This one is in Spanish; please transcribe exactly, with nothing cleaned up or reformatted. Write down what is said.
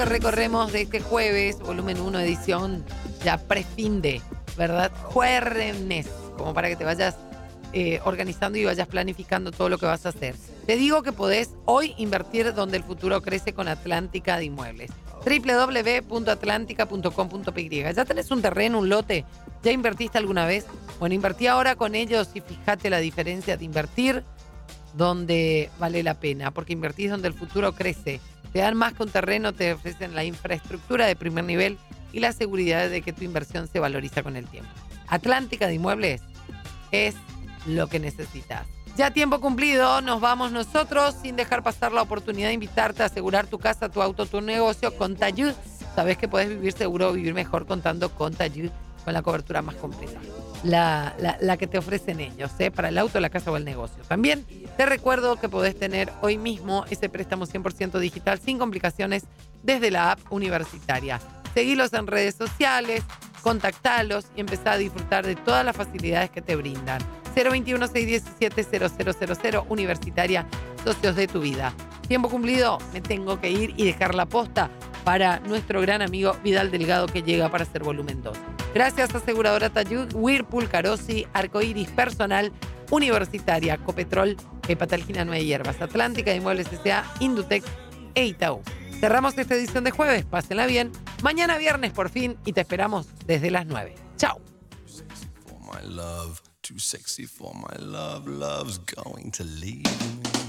recorremos de este jueves, volumen uno, edición ya pre-fin de, ¿verdad? Jueves, como para que te vayas eh, organizando y vayas planificando todo lo que vas a hacer. Te digo que podés hoy invertir donde el futuro crece con Atlántica de Inmuebles. doble u doble u doble u punto atlántica punto com punto pe ye. ¿Ya tenés un terreno, un lote? ¿Ya invertiste alguna vez? Bueno, invertí ahora con ellos y fíjate la diferencia de invertir donde vale la pena, porque invertís donde el futuro crece. Te dan más que un terreno, te ofrecen la infraestructura de primer nivel y la seguridad de que tu inversión se valoriza con el tiempo. Atlántica de Inmuebles es lo que necesitas. Ya tiempo cumplido, nos vamos nosotros sin dejar pasar la oportunidad de invitarte a asegurar tu casa, tu auto, tu negocio con Tayud. Sabes que puedes vivir seguro o vivir mejor contando con Tayud, con la cobertura más completa. La, la, la que te ofrecen ellos, ¿eh? Para el auto, la casa o el negocio. También te recuerdo que podés tener hoy mismo ese préstamo cien por ciento digital sin complicaciones desde la app universitaria. Seguilos en redes sociales, contactalos y empezá a disfrutar de todas las facilidades que te brindan. cero veintiuno, seiscientos diecisiete, cero cero cero cero, Universitaria, socios de tu vida. Tiempo cumplido, me tengo que ir y dejar la posta para nuestro gran amigo Vidal Delgado, que llega para hacer volumen dos. Gracias, aseguradora Tayud, Whirlpool, Carosi, Arcoiris Personal, Universitaria, Copetrol, Hepatalgina Nueve Hierbas, Atlántica de Inmuebles S A, Indutex e Itaú. Cerramos esta edición de jueves, pásenla bien. Mañana viernes por fin y te esperamos desde las nueve. Chao. Too sexy for my love, love's going to leave me.